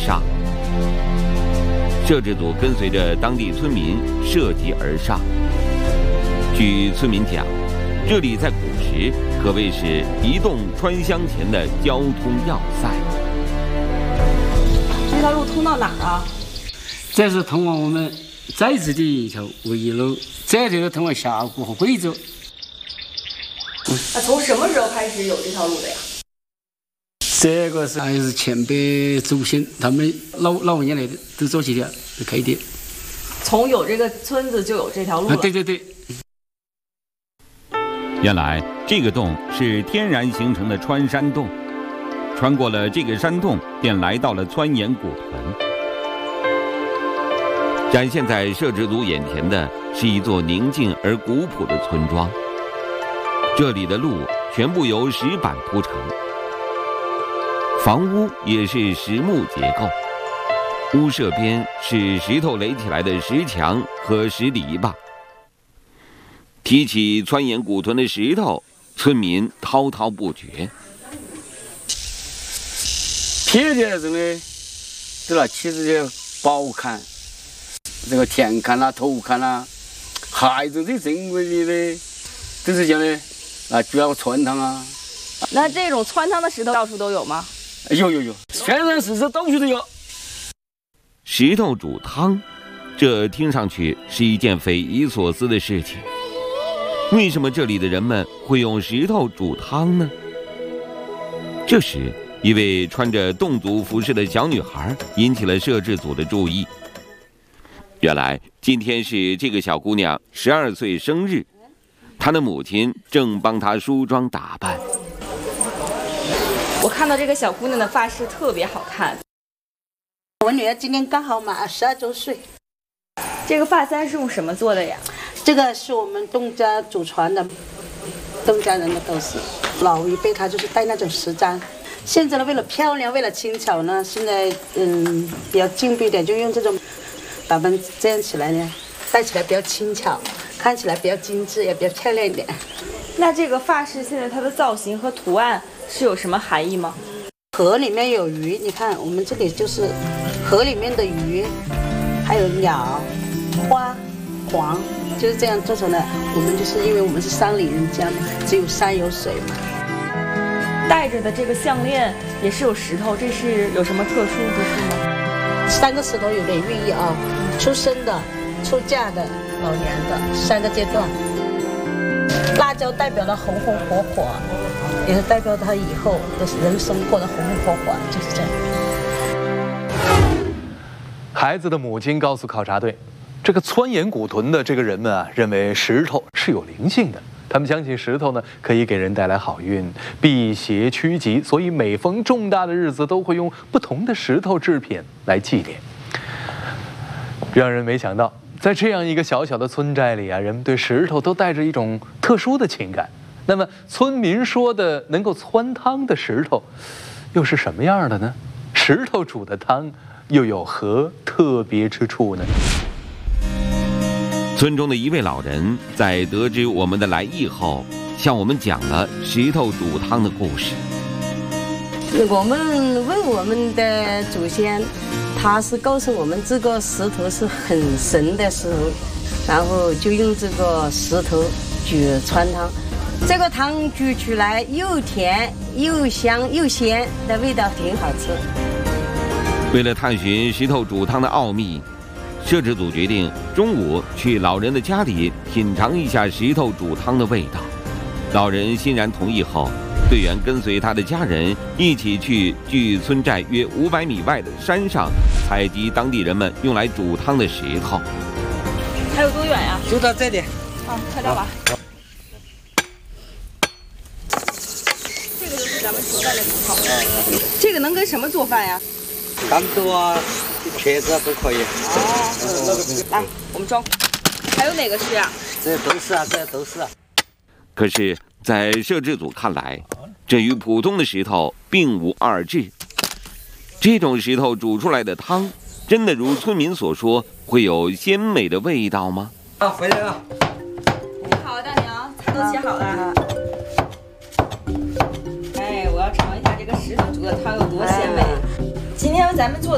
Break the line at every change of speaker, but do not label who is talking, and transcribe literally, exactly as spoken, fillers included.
上。摄制组跟随着当地村民涉级而上。据村民讲，这里在古时可谓是移动川湘黔的交通要塞。
这条路通到哪儿啊？
这是通往我们寨子的一条唯一路，这条通往峡谷和贵州。
那从什么时候开始有这条路的呀？
这个是还是前辈祖先他们老老年来的都做起的开的。
从有这个村子就有这条路了。
啊，对对对。
原来这个洞是天然形成的穿山洞，穿过了这个山洞，便来到了川盐古屯。展现在摄制组眼前的是一座宁静而古朴的村庄，这里的路全部由石板铺成，房屋也是实木结构，屋舍边是石头垒起来的石墙和石篱笆。提起川盐古屯的石头，村民滔滔不绝。
撇的这个这那起这些宝坎，这个田坎啦、头坎啦，还有这珍贵的，都是讲的啊，主要穿堂啊。
那这种穿堂的石头到处都有吗？
有有有，全山石头到处都有。
石头煮汤，这听上去是一件匪夷所思的事情。为什么这里的人们会用石头煮汤呢？这时，一位穿着侗族服饰的小女孩引起了摄制组的注意。原来今天是这个小姑娘十二岁生日，她的母亲正帮她梳妆打扮。
我看到这个小姑娘的发饰特别好看。
我女儿今年刚好满十二周岁。
这个发簪是用什么做的呀？
这个是我们侗家祖传的，侗家人的都是老一辈他就是戴那种石簪。现在呢，为了漂亮，为了轻巧呢，现在嗯比较进步一点，就用这种打扮这样起来呢，戴起来比较轻巧，看起来比较精致，也比较漂亮一点。
那这个发饰现在它的造型和图案是有什么含义吗？
河里面有鱼，你看我们这里就是河里面的鱼，还有鸟、花、黄。就是这样做成的。我们就是因为我们是山里人家嘛，只有山有水嘛。
戴着的这个项链也是有石头，这是有什么特殊之处吗？
三个石头有点寓意啊，出生的、出嫁的、老年的三个阶段。辣椒代表了红红火火，也是代表他以后的人生过得红红火火，就是这样。
孩子的母亲告诉考察队，这个川盐古屯的这个人们啊，认为石头是有灵性的，他们相信石头呢可以给人带来好运、辟邪驱吉，所以每逢重大的日子都会用不同的石头制品来祭奠。让人没想到，在这样一个小小的村寨里啊，人们对石头都带着一种特殊的情感。那么，村民说的能够汆汤的石头，又是什么样的呢？石头煮的汤又有何特别之处呢？
村中的一位老人在得知我们的来意后，向我们讲了石头煮汤的故事。
我们问我们的祖先，他是告诉我们这个石头是很神的石头，然后就用这个石头煮川汤。这个汤煮出来又甜又香又鲜，的味道挺好吃。
为了探寻石头煮汤的奥秘，摄制组决定中午去老人的家里品尝一下石头煮汤的味道。老人欣然同意后，队员跟随他的家人一起去距村寨约五百米外的山上采集当地人们用来煮汤的石头。
还有多远呀？
就到这里。
啊，快点吧。这个就是咱们煮饭的石头。这个能跟什么做饭呀？
干豆啊，茄子啊都可以。
哦，来，我们装。还有哪个是呀？
这都是啊，这都是啊。
可是，在摄制组看来，这与普通的石头并无二致。这种石头煮出来的汤，真的如村民所说，会有鲜美的味道吗？
啊，回来了。
你好，大娘，菜都切好了。哎，我要尝一下这个石头煮的汤有多鲜美。今天咱们做的